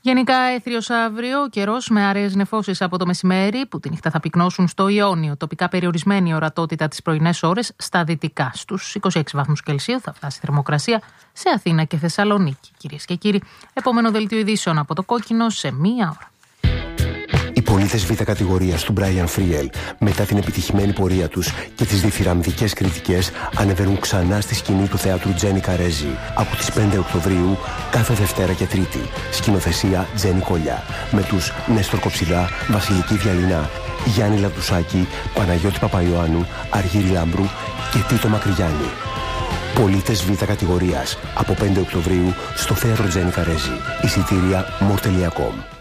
Γενικά έθριος αύριο, ο καιρός με άραιες νεφώσεις από το μεσημέρι, που τη νύχτα θα πυκνώσουν στο Ιόνιο. Τοπικά περιορισμένη ορατότητα τις πρωινές ώρες στα δυτικά. Στους 26 βαθμούς Κελσίου θα φτάσει η θερμοκρασία σε Αθήνα και Θεσσαλονίκη. Κυρίες και κύριοι, επόμενο δελτίο ειδήσεων από το Κόκκινο σε μία ώρα. Οι πολίτες Β' κατηγορίας του Brian Friel, μετά την επιτυχημένη πορεία τους και τις διθυραμβικές κριτικές, ανεβαίνουν ξανά στη σκηνή του θεάτρου Τζένι Καρέζη από τις 5 Οκτωβρίου, κάθε Δευτέρα και Τρίτη. Σκηνοθεσία Τζένι Κολιά, με τους Νέστορ Κοψιδά, Βασιλική Διαλυνά, Γιάννη Λαμπτουσάκη, Παναγιώτη Παπαϊωάννου, Αργύρη Λάμπρου και Τίτο Μακρυγιάννη. Πολίτες Β' κατηγορίας από 5 Οκτωβρίου στο θέατρο Τζένι Καρέζη. Εισιτήρια more.com.